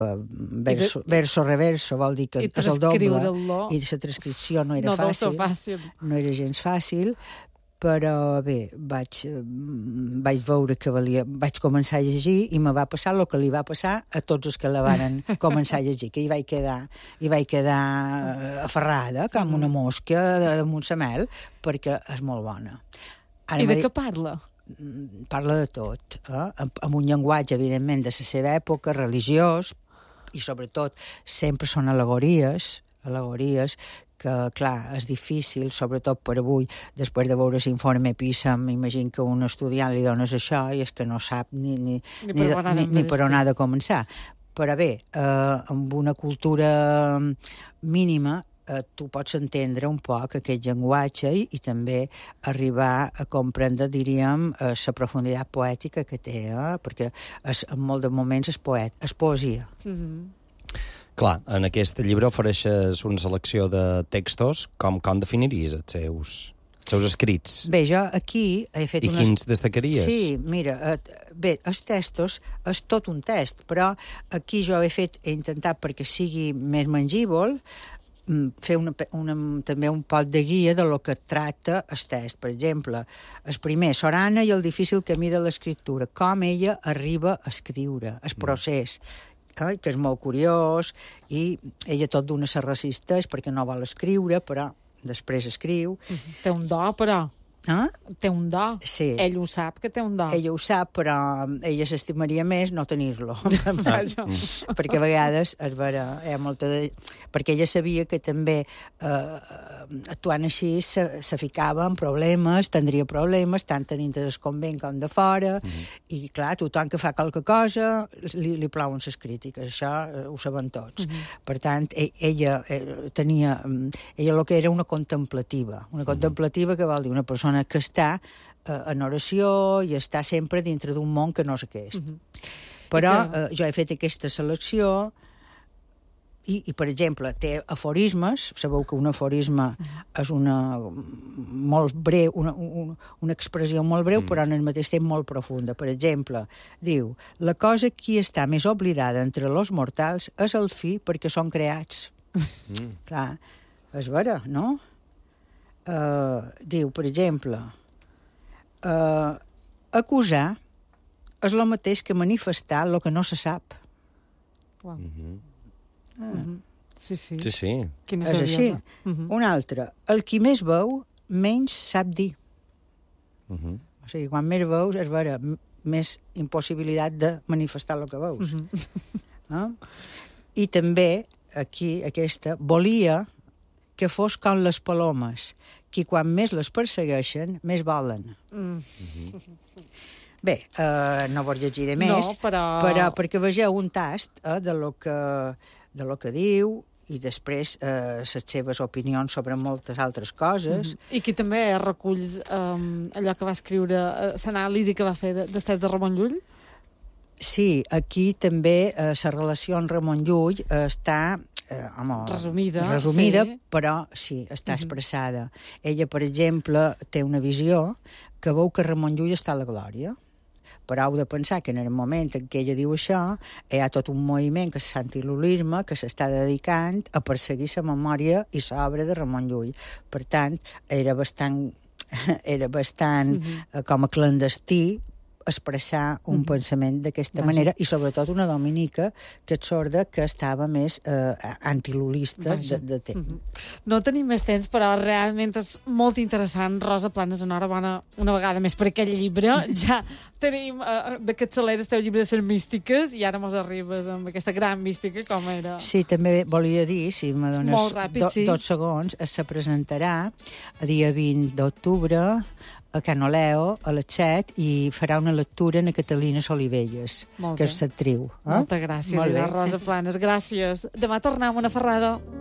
verso reverso, vol dir que és el doble, i la transcripció no era fàcil, no era gens fàcil, però bé, vaig veure que vaig començar a llegir i me va passar el que li va passar a tots els que la van començar a llegir, que hi vaig quedar aferrada com una mosca damunt la mel, perquè és molt bona. I de què parla? Parla de tot, amb un llenguatge, evidentment, de la seva època, religiós, i sobretot sempre són al·legories que, clar, és difícil, sobretot per avui, després de veure l'informe PISA, m'imagino que un estudiant li dones això i és que no sap ni per on ha de començar. Però bé, amb una cultura mínima, tu pots entendre un poc aquest llenguatge i també arribar a comprendre, diríem, la profunditat poètica que té, perquè en molts de moments és poesia. Clar, en aquest llibre ofereixes una selecció de textos. Com definiries els seus escrits? Bé, jo aquí he fet I quins destacaries? Sí, mira, bé, els textos és tot un text, però aquí jo he intentat, perquè sigui més mangível, fer també un pot de guia de lo que tracta el text. Per exemple, el primer, Sorana i el difícil camí de l'escriptura, com ella arriba a escriure, el procés, que és molt curiós, i ella tot d'una se resisteix perquè no vol escriure, però després escriu. Té un do, però. Té un do. Sí. Ell ho sap, que té un do. Ella ho sap, però ella s'estimaria més no tenir-lo. Perquè a vegades, és vera, perquè ella sabia que també actuant així se ficava en problemes, tindria problemes, tant a dintre del convent com de fora, i clar, tothom que fa qualque cosa li plauen les crítiques, això ho sabem tots. Per tant, ella tenia... Ella el que era una contemplativa que vol dir una persona que està en oració i està sempre dintre d'un món que no és aquest. Però jo he fet aquesta selecció i per exemple, té aforismes. Sabeu que un aforisme és molt breu, una expressió molt breu, però en el mateix temps molt profunda. Per exemple, diu: la cosa que està més oblidada entre els mortals és el fi perquè són creats. Clar, és vera, no? Diu, per exemple, acusar és el mateix que manifestar el que no se sap. Sí. És així. Un altre, el qui més veu, menys sap dir. O sigui, quan més veus, és vera, més impossibilitat de manifestar el que veus. I també, aquí, aquesta, volia que fos com les palomes, que quan més les persegueixen, més volen. Bé, no vols llegir més, però perquè vegeu un tast de lo que diu i després les seves opinions sobre moltes altres coses. I aquí també reculls allò que va escriure, l'anàlisi que va fer del text de Ramon Llull? Sí, aquí també la relació amb Ramon Llull està resumida, sí. Però sí, està expressada. Ella, per exemple, té una visió que veu que Ramon Llull està a la glòria, però heu de pensar que en el moment en què ella diu això hi ha tot un moviment que és l'antilulisme que s'està dedicant a perseguir la memòria i l'obra de Ramon Llull. Per tant, era bastant com a clandestí expressar un pensament d'aquesta manera, i sobretot una dominica que és sorda, que estava més antilulista de temps. No tenim més temps, però realment és molt interessant. Rosa Planas, enhorabona una vegada més per aquell llibre. Ja tenim de capçalera el llibre de les místiques i ara mos arribes amb aquesta gran mística com era. Sí, també volia dir, si me dones 2 segons, se presentarà el dia 20 d'octubre a Can Oleo, a les 7, i farà una lectura en Catalina Solivelles, que és l'actriu. Moltes gràcies, Rosa Planas. Gràcies. Demà tornem a una ferrada.